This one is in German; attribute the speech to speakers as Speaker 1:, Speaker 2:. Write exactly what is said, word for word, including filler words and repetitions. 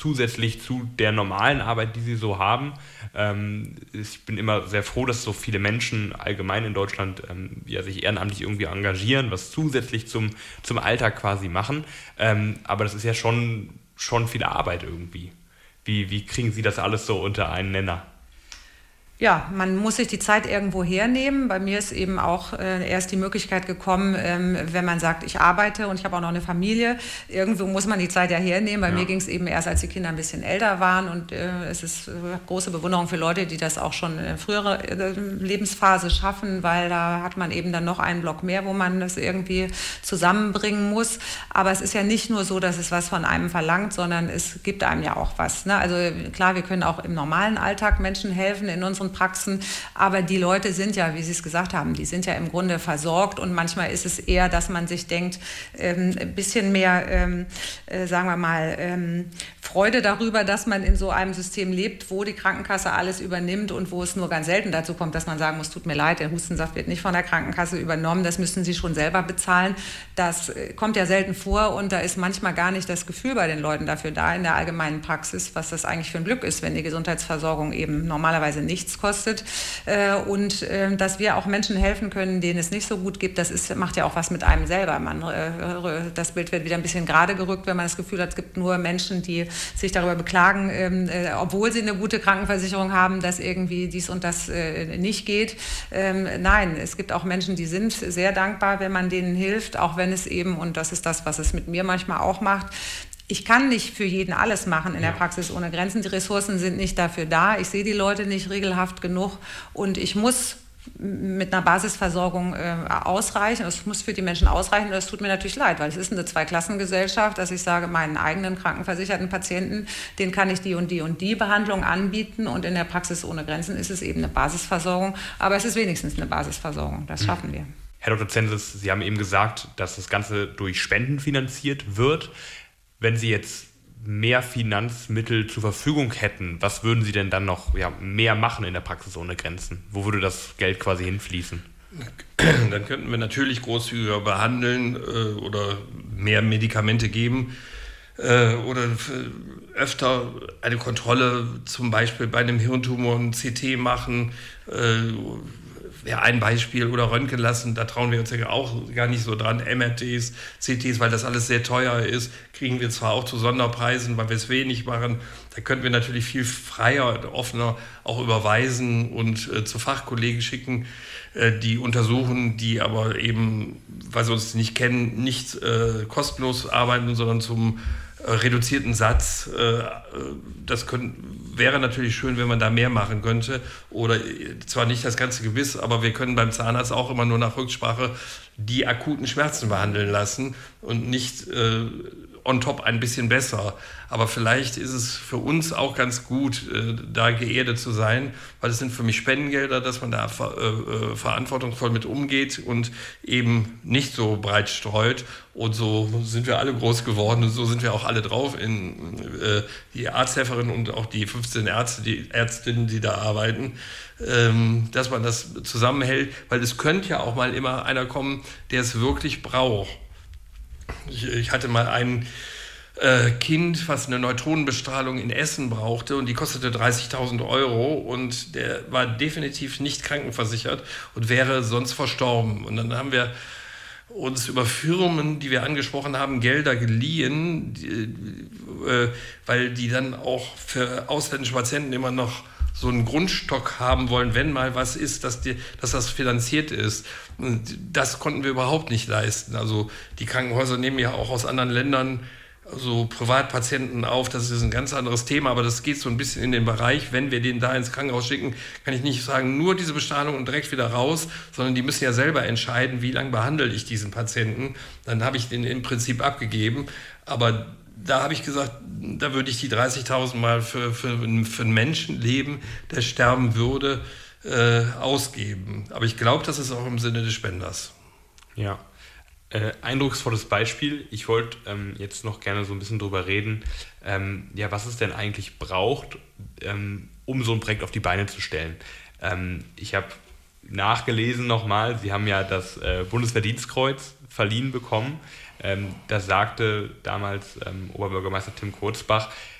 Speaker 1: zusätzlich zu der normalen Arbeit, die sie so haben. Ähm, ich bin immer sehr froh, dass so viele Menschen allgemein in Deutschland ähm, ja, sich ehrenamtlich irgendwie engagieren, was zusätzlich zum, zum Alltag quasi machen. Ähm, aber das ist ja schon, schon viel Arbeit irgendwie. Wie, wie kriegen Sie das alles so unter einen Nenner?
Speaker 2: Ja, man muss sich die Zeit irgendwo hernehmen. Bei mir ist eben auch äh, erst die Möglichkeit gekommen, ähm, wenn man sagt, ich arbeite und ich habe auch noch eine Familie. Irgendwo muss man die Zeit ja hernehmen. Bei ja. mir ging es eben erst, als die Kinder ein bisschen älter waren. Und äh, es ist äh, große Bewunderung für Leute, die das auch schon in früherer äh, Lebensphase schaffen, weil da hat man eben dann noch einen Block mehr, wo man das irgendwie zusammenbringen muss. Aber es ist ja nicht nur so, dass es was von einem verlangt, sondern es gibt einem ja auch was. Ne? Also klar, wir können auch im normalen Alltag Menschen helfen, in unseren Praxen, aber die Leute sind ja, wie Sie es gesagt haben, die sind ja im Grunde versorgt und manchmal ist es eher, dass man sich denkt, ähm, ein bisschen mehr, ähm, äh, sagen wir mal, ähm, Freude darüber, dass man in so einem System lebt, wo die Krankenkasse alles übernimmt und wo es nur ganz selten dazu kommt, dass man sagen muss, tut mir leid, der Hustensaft wird nicht von der Krankenkasse übernommen, das müssen Sie schon selber bezahlen. Das äh, kommt ja selten vor und da ist manchmal gar nicht das Gefühl bei den Leuten dafür da in der allgemeinen Praxis, was das eigentlich für ein Glück ist, wenn die Gesundheitsversorgung eben normalerweise nichts kostet äh, und äh, dass wir auch Menschen helfen können, denen es nicht so gut geht, das ist, macht ja auch was mit einem selber. Man, äh, das Bild wird wieder ein bisschen gerade gerückt, wenn man das Gefühl hat, es gibt nur Menschen, die sich darüber beklagen, äh, obwohl sie eine gute Krankenversicherung haben, dass irgendwie dies und das äh, nicht geht. Ähm, nein, es gibt auch Menschen, die sind sehr dankbar, wenn man denen hilft, auch wenn es eben, und das ist das, was es mit mir manchmal auch macht, ich kann nicht für jeden alles machen in der Praxis ohne Grenzen. Die Ressourcen sind nicht dafür da. Ich sehe die Leute nicht regelhaft genug und ich muss mit einer Basisversorgung äh, ausreichen. Es muss für die Menschen ausreichen und das tut mir natürlich leid, weil es ist eine Zweiklassengesellschaft, dass ich sage, meinen eigenen krankenversicherten Patienten, den kann ich die und die und die Behandlung anbieten und in der Praxis ohne Grenzen ist es eben eine Basisversorgung, aber es ist wenigstens eine Basisversorgung. Das schaffen wir.
Speaker 1: Herr Doktor Zenzis, Sie haben eben gesagt, dass das Ganze durch Spenden finanziert wird. Wenn Sie jetzt mehr Finanzmittel zur Verfügung hätten, was würden Sie denn dann noch ja, mehr machen in der Praxis ohne Grenzen? Wo würde das Geld quasi hinfließen?
Speaker 3: Dann könnten wir natürlich großzügiger behandeln äh, oder mehr Medikamente geben äh, oder öfter eine Kontrolle, zum Beispiel bei einem Hirntumor ein C T machen, äh, ja, ein Beispiel, oder Röntgen lassen, da trauen wir uns ja auch gar nicht so dran, M R Ts, C Ts, weil das alles sehr teuer ist, kriegen wir zwar auch zu Sonderpreisen, weil wir es wenig machen, da könnten wir natürlich viel freier, offener auch überweisen und äh, zu Fachkollegen schicken, äh, die untersuchen, die aber eben, weil sie uns nicht kennen, nicht äh, kostenlos arbeiten, sondern zum äh, reduzierten Satz. Äh, das können, wäre natürlich schön, wenn man da mehr machen könnte. Oder zwar nicht das ganze Gebiss, aber wir können beim Zahnarzt auch immer nur nach Rücksprache die akuten Schmerzen behandeln lassen und nicht äh, on top ein bisschen besser. Aber vielleicht ist es für uns auch ganz gut, äh, da geerdet zu sein, weil es sind für mich Spendengelder, dass man da ver- äh, verantwortungsvoll mit umgeht und eben nicht so breit streut. Und so sind wir alle groß geworden und so sind wir auch alle drauf, in äh, die Arzthelferin und auch die fünfzehn Ärzte, die Ärztinnen, die da arbeiten, ähm, dass man das zusammenhält, weil es könnte ja auch mal immer einer kommen, der es wirklich braucht. Ich, ich hatte mal ein äh, Kind, was eine Neutronenbestrahlung in Essen brauchte und die kostete dreißigtausend Euro und der war definitiv nicht krankenversichert und wäre sonst verstorben. Und dann haben wir uns über Firmen, die wir angesprochen haben, Gelder geliehen, die, äh, weil die dann auch für ausländische Patienten immer noch so einen Grundstock haben wollen, wenn mal was ist, dass, die, dass das finanziert ist. Und das konnten wir überhaupt nicht leisten. Also die Krankenhäuser nehmen ja auch aus anderen Ländern so Privatpatienten auf, das ist ein ganz anderes Thema, aber das geht so ein bisschen in den Bereich, wenn wir den da ins Krankenhaus schicken, kann ich nicht sagen, nur diese Bestrahlung und direkt wieder raus, sondern die müssen ja selber entscheiden, wie lange behandle ich diesen Patienten. Dann habe ich den im Prinzip abgegeben, aber da habe ich gesagt, da würde ich die dreißigtausend Mal für, für, für ein Menschenleben, der sterben würde, äh, ausgeben. Aber ich glaube, das ist auch im Sinne des Spenders.
Speaker 1: Ja. Äh, eindrucksvolles Beispiel. Ich wollte ähm, jetzt noch gerne so ein bisschen drüber reden, ähm, ja, was es denn eigentlich braucht, ähm, um so ein Projekt auf die Beine zu stellen. Ähm, ich habe nachgelesen nochmal, Sie haben ja das äh, Bundesverdienstkreuz verliehen bekommen. Ähm, da sagte damals ähm, Oberbürgermeister Tim Kurzbach,